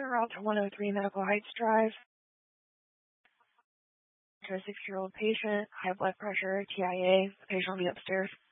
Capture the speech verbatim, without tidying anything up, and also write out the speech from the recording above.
route to one oh three Medical Heights Drive. To a six-year-old patient, high blood pressure, T I A. The patient will be upstairs.